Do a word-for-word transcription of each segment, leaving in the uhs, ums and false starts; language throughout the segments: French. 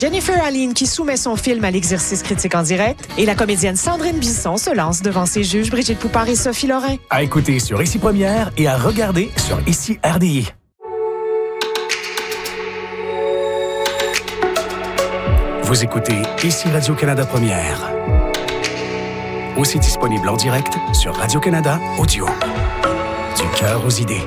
Jennifer Aline qui soumet son film à l'exercice critique en direct et la comédienne Sandrine Bisson se lance devant ses juges Brigitte Poupard et Sophie Lorrain. À écouter sur Ici Première et à regarder sur Ici R D I. Vous écoutez Ici Radio-Canada Première. Aussi disponible en direct sur Radio-Canada Audio. Du cœur aux idées.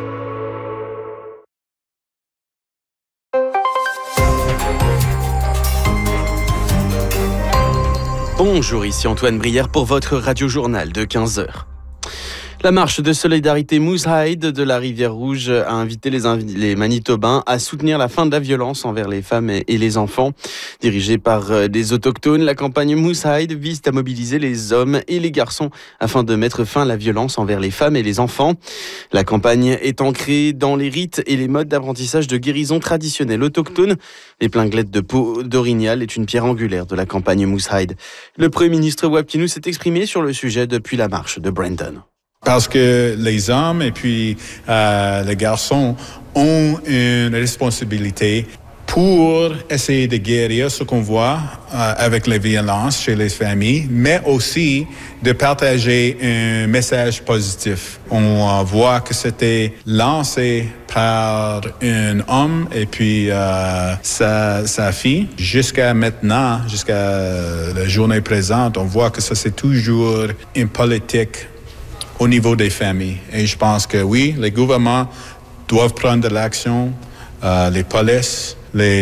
Bonjour, ici Antoine Brière pour votre radio-journal de quinze heures. La marche de solidarité Moose Hide de la Rivière-Rouge a invité les, invi- les Manitobains à soutenir la fin de la violence envers les femmes et, et les enfants. Dirigée par euh, des autochtones, la campagne Moose Hide vise à mobiliser les hommes et les garçons afin de mettre fin à la violence envers les femmes et les enfants. La campagne est ancrée dans les rites et les modes d'apprentissage de guérison traditionnels autochtones. L'épinglette de peau d'orignal est une pierre angulaire de la campagne Moose Hide. Le Premier ministre Wab Kinew s'est exprimé sur le sujet depuis la marche de Brandon. Parce que les hommes et puis euh, les garçons ont une responsabilité pour essayer de guérir ce qu'on voit euh, avec les violences chez les familles, mais aussi de partager un message positif. On euh, voit que c'était lancé par un homme et puis euh, sa, sa fille. Jusqu'à maintenant, jusqu'à la journée présente, on voit que ça c'est toujours une politique au niveau des familles. Et je pense que oui, les gouvernements doivent prendre de l'action, euh, les polices,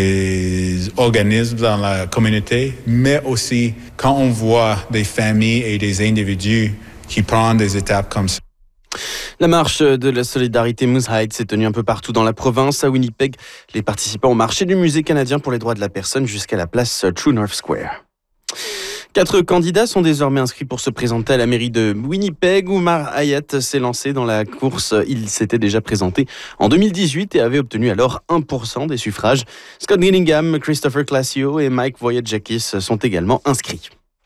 les organismes dans la communauté, mais aussi quand on voit des familles et des individus qui prennent des étapes comme ça. La marche de la solidarité Moose Hide s'est tenue un peu partout dans la province. À Winnipeg, les participants ont marché du Musée canadien pour les droits de la personne jusqu'à la place True North Square. Quatre candidats sont désormais inscrits pour se présenter à la mairie de Winnipeg. Oumar Hayat s'est lancé dans la course. Il s'était déjà présenté en deux mille dix-huit et avait obtenu alors un pour cent des suffrages. Scott Gillingham, Christopher Classio et Mike Voyadjakis sont également inscrits.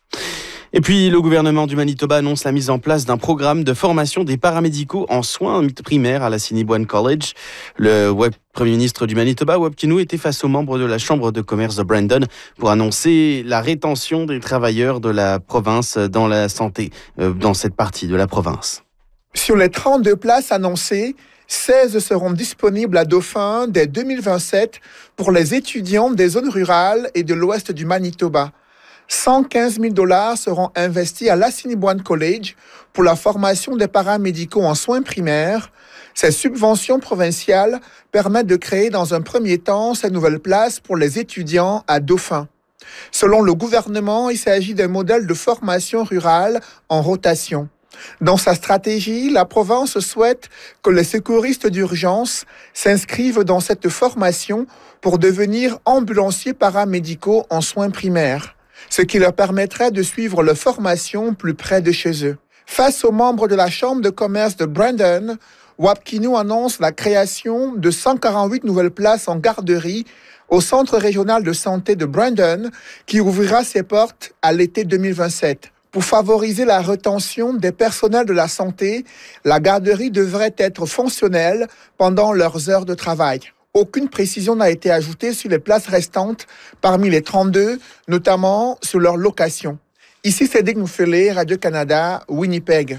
Et puis, le gouvernement du Manitoba annonce la mise en place d'un programme de formation des paramédicaux en soins primaires à la Assiniboine College. Le web Premier ministre du Manitoba, Wab Kinew, était face aux membres de la Chambre de commerce de Brandon pour annoncer la rétention des travailleurs de la province dans la santé, euh, dans cette partie de la province. Sur les trente-deux places annoncées, seize seront disponibles à Dauphin dès deux mille vingt-sept pour les étudiants des zones rurales et de l'ouest du Manitoba. cent quinze mille dollars seront investis à l'Assiniboine College pour la formation des paramédicaux en soins primaires. Ces subventions provinciales permettent de créer dans un premier temps ces nouvelles places pour les étudiants à Dauphin. Selon le gouvernement, il s'agit d'un modèle de formation rurale en rotation. Dans sa stratégie, la province souhaite que les secouristes d'urgence s'inscrivent dans cette formation pour devenir ambulanciers paramédicaux en soins primaires, ce qui leur permettrait de suivre leur formation plus près de chez eux. Face aux membres de la Chambre de commerce de Brandon, Wab Kinew annonce la création de cent quarante-huit nouvelles places en garderie au Centre régional de santé de Brandon, qui ouvrira ses portes à l'été deux mille vingt-sept. Pour favoriser la rétention des personnels de la santé, la garderie devrait être fonctionnelle pendant leurs heures de travail. Aucune précision n'a été ajoutée sur les places restantes parmi les trente-deux, notamment sur leur location. Ici, Cédric Mouffelé, Radio-Canada, Winnipeg.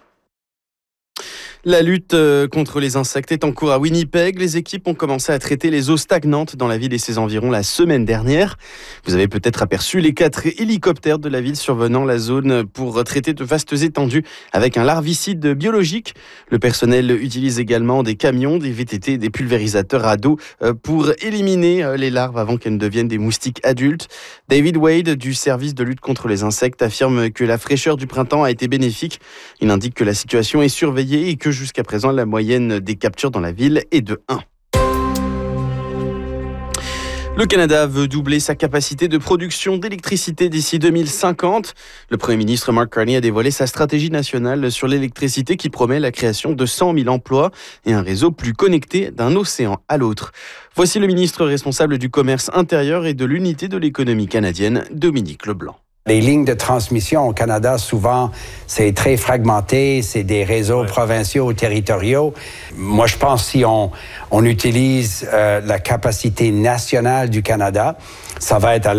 La lutte contre les insectes est en cours à Winnipeg. Les équipes ont commencé à traiter les eaux stagnantes dans la ville et ses environs la semaine dernière. Vous avez peut-être aperçu les quatre hélicoptères de la ville survenant la zone pour traiter de vastes étendues avec un larvicide biologique. Le personnel utilise également des camions, des V T T, des pulvérisateurs à dos pour éliminer les larves avant qu'elles ne deviennent des moustiques adultes. David Wade du service de lutte contre les insectes affirme que la fraîcheur du printemps a été bénéfique. Il indique que la situation est surveillée et que jusqu'à présent, la moyenne des captures dans la ville est de un. Le Canada veut doubler sa capacité de production d'électricité d'ici deux mille cinquante. Le Premier ministre Mark Carney a dévoilé sa stratégie nationale sur l'électricité qui promet la création de cent mille emplois et un réseau plus connecté d'un océan à l'autre. Voici le ministre responsable du commerce intérieur et de l'unité de l'économie canadienne, Dominique Leblanc. Les lignes de transmission au Canada, souvent, c'est très fragmenté, c'est des réseaux ouais. provinciaux ou territoriaux. Moi, je pense que si on, on utilise euh, la capacité nationale du Canada, ça va être à